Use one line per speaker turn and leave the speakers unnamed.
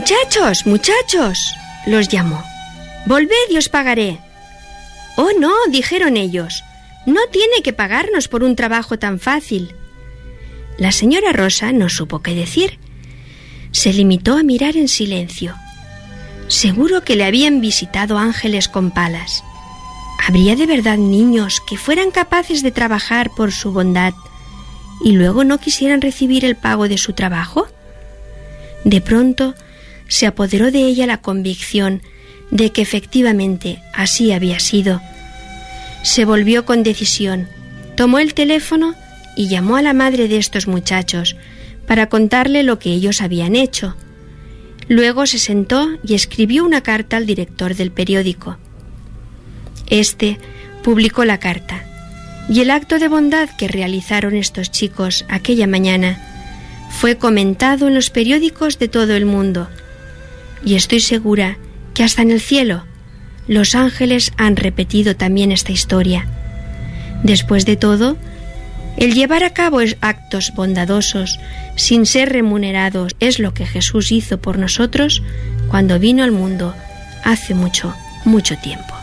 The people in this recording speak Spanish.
«Muchachos, muchachos», los llamó, «volved y os pagaré». «Oh, no», dijeron ellos, «no tiene que pagarnos por un trabajo tan fácil». La señora Rosa no supo qué decir. Se limitó a mirar en silencio. Seguro que le habían visitado ángeles con palas. ¿Habría de verdad niños que fueran capaces de trabajar por su bondad y luego no quisieran recibir el pago de su trabajo? De pronto se apoderó de ella la convicción de que efectivamente así había sido. Se volvió con decisión, tomó el teléfono y llamó a la madre de estos muchachos para contarle lo que ellos habían hecho. Luego se sentó y escribió una carta al director del periódico. Este publicó la carta, y el acto de bondad que realizaron estos chicos aquella mañana fue comentado en los periódicos de todo el mundo, y estoy segura que hasta en el cielo los ángeles han repetido también esta historia. Después de todo, el llevar a cabo actos bondadosos sin ser remunerados es lo que Jesús hizo por nosotros cuando vino al mundo hace mucho, mucho tiempo.